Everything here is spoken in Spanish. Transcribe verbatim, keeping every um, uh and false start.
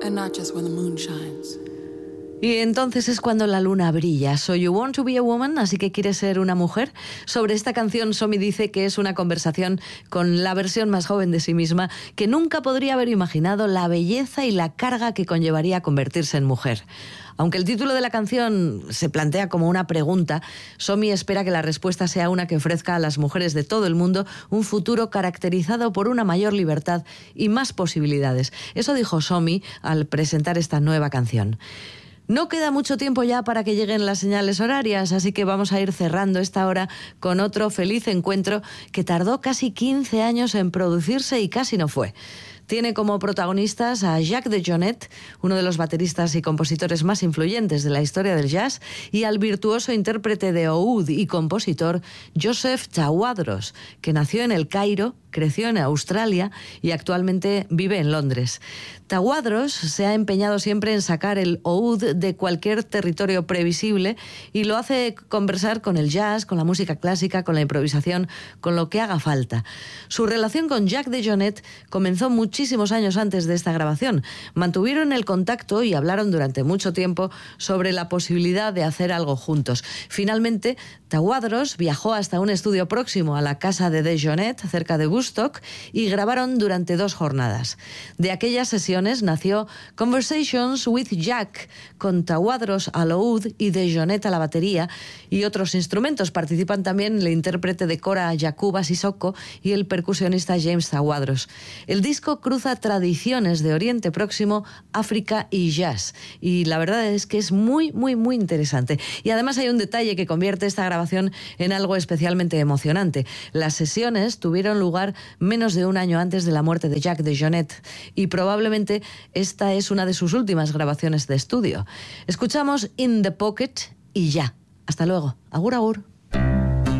and not just when the moon shines. Y entonces es cuando la luna brilla. So you want to be a woman, así que quieres ser una mujer. Sobre esta canción, Somi dice que es una conversación con la versión más joven de sí misma, que nunca podría haber imaginado la belleza y la carga que conllevaría convertirse en mujer. Aunque el título de la canción se plantea como una pregunta, Somi espera que la respuesta sea una que ofrezca a las mujeres de todo el mundo un futuro caracterizado por una mayor libertad y más posibilidades. Eso dijo Somi al presentar esta nueva canción. No queda mucho tiempo ya para que lleguen las señales horarias, así que vamos a ir cerrando esta hora con otro feliz encuentro que tardó casi quince años en producirse y casi no fue. Tiene como protagonistas a Jacques DeJohnette, uno de los bateristas y compositores más influyentes de la historia del jazz, y al virtuoso intérprete de oud y compositor Joseph Tawadros, que nació en El Cairo, creció en Australia y actualmente vive en Londres. Tawadros se ha empeñado siempre en sacar el oud de cualquier territorio previsible y lo hace conversar con el jazz, con la música clásica, con la improvisación, con lo que haga falta. Su relación con Jacques DeJohnette comenzó muchísimos años antes de esta grabación. Mantuvieron el contacto y hablaron durante mucho tiempo sobre la posibilidad de hacer algo juntos. Finalmente, Tawadros viajó hasta un estudio próximo a la casa de DeJohnette, cerca de Woodstock, y grabaron durante dos jornadas. De aquellas sesiones nació Conversations with Jack, con Tawadros al oud y DeJohnette a la batería y otros instrumentos. Participan también el intérprete de cora Yacuba Sissoko y el percusionista James Tawadros. El disco cruza tradiciones de Oriente Próximo, África y jazz. Y la verdad es que es muy, muy, muy interesante. Y además hay un detalle que convierte esta grabación en algo especialmente emocionante. Las sesiones tuvieron lugar menos de un año antes de la muerte de Jacques DeJohnette y probablemente esta es una de sus últimas grabaciones de estudio. Escuchamos In the Pocket y ya. Hasta luego. Agur, agur.